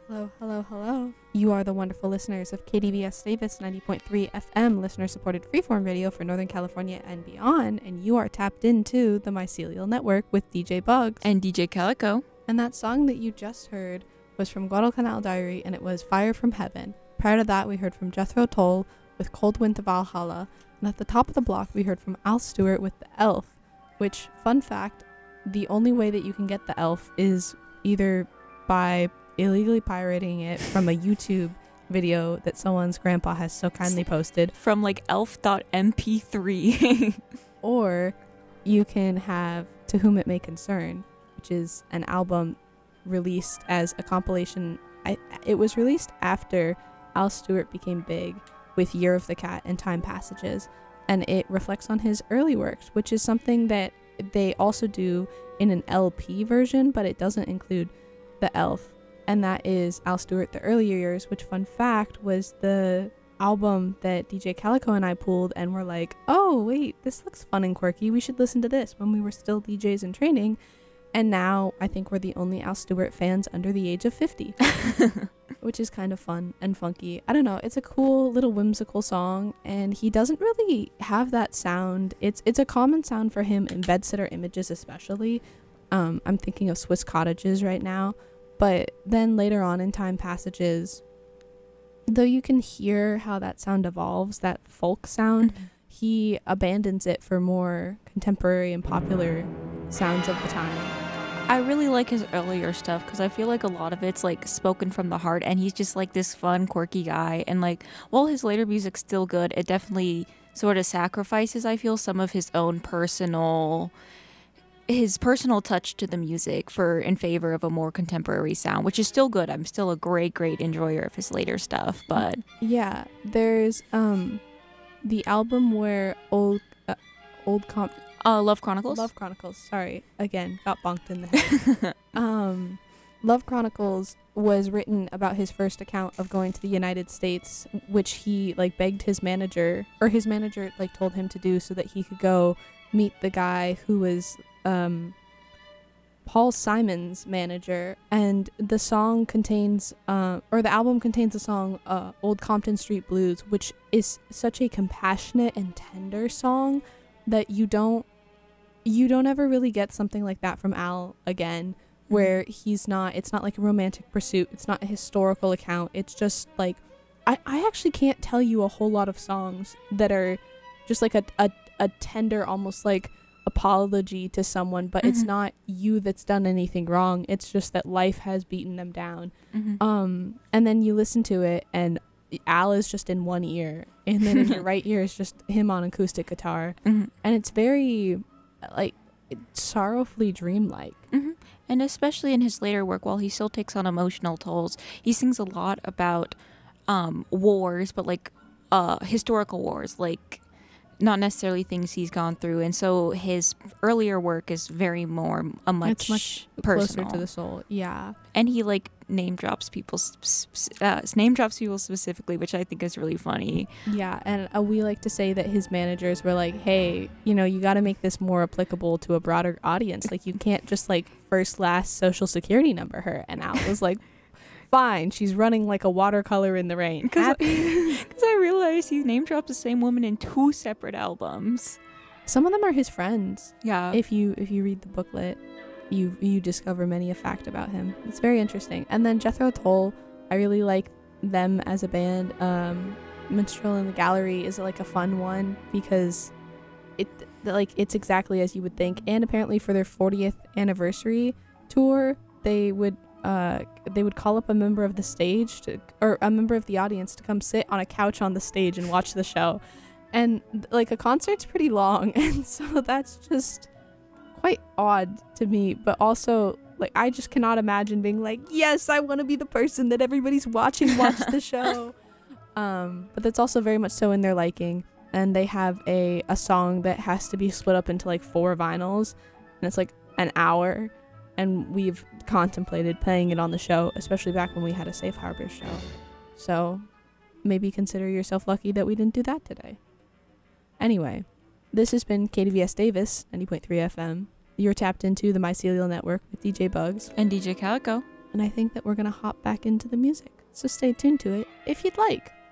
Hello, hello, hello. You are the wonderful listeners of KDVS Davis 90.3 FM, listener-supported freeform radio for Northern California and beyond, and you are tapped into the Mycelial Network with DJ Bugs. And DJ Calico. And that song that you just heard was from Guadalcanal Diary, and it was Fire from Heaven. Prior to that, we heard from Jethro Tull with Cold Wind to Valhalla, and at the top of the block, we heard from Al Stewart with The Elf, which, fun fact, the only way that you can get The Elf is either by illegally pirating it from a YouTube video that someone's grandpa has so kindly posted. From like elf.mp3. Or you can have To Whom It May Concern, which is an album released as a compilation. It was released after Al Stewart became big with Year of the Cat and Time Passages, and it reflects on his early works, which is something that they also do in an LP version, but it doesn't include The Elf. And that is Al Stewart, The Earlier Years, which, fun fact, was the album that DJ Calico and I pulled and were like, oh, wait, this looks fun and quirky. We should listen to this when we were still DJs in training. And now I think we're the only Al Stewart fans under the age of 50, which is kind of fun and funky. I don't know. It's a cool little whimsical song, and he doesn't really have that sound. It's a common sound for him in Bedsitter Images especially. I'm thinking of Swiss Cottages right now. But then later on in Time Passages, though you can hear how that sound evolves, that folk sound, he abandons it for more contemporary and popular sounds of the time. I really like his earlier stuff because I feel like a lot of it's like spoken from the heart, and he's just like this fun, quirky guy. And like, while his later music's still good, it definitely sort of sacrifices, I feel, some of his own personal touch to the music in favor of a more contemporary sound, which is still good. I'm still a great enjoyer of his later stuff, but yeah, there's the album where Love Chronicles, sorry, again, got bonked in the head. Love Chronicles was written about his first account of going to the United States, which he like begged his manager, or his manager like told him to do so that he could go meet the guy who was Paul Simon's manager. And the song contains the album contains the song Old Compton Street Blues, which is such a compassionate and tender song that you don't ever really get something like that from Al again, where it's not like a romantic pursuit, it's not a historical account, it's just like I actually can't tell you a whole lot of songs that are just like a tender, almost like apology to someone, but it's not you that's done anything wrong, it's just that life has beaten them down. And then you listen to it and Al is just in one ear, and then in your right ear is just him on acoustic guitar, and it's very like sorrowfully dreamlike. And especially in his later work, while he still takes on emotional tolls, he sings a lot about wars, but like historical wars, like not necessarily things he's gone through. And so his earlier work is very much Closer personal, to the soul. Yeah. And he like name drops people specifically, which I think is really funny. Yeah, and we like to say that his managers were like, hey, you got to make this more applicable to a broader audience. Like, you can't just like first last social security number her. And Al was like, fine, she's running like a watercolor in the rain. Because I realized he name dropped the same woman in 2 separate albums. Some of them are his friends. Yeah. If you read the booklet, you discover many a fact about him. It's very interesting. And then Jethro Tull, I really like them as a band. Minstrel in the Gallery is like a fun one because it's exactly as you would think. And apparently for their 40th anniversary tour, they would call up a member of the stage or a member of the audience to come sit on a couch on the stage and watch the show. And like a concert's pretty long, and so that's just quite odd to me, but also like I just cannot imagine being like, yes, I want to be the person that everybody's watch the show. But that's also very much so in their liking, and they have a song that has to be split up into like 4 vinyls, and it's like an hour, and we've contemplated playing it on the show, especially back when we had a Safe Harbor show. So maybe consider yourself lucky that we didn't do that today. Anyway, this has been KDVS Davis 90.3 FM. You're tapped into the Mycelial Network with DJ Bugs and DJ Calico. and I think that we're going to hop back into the music. So stay tuned to it if you'd like.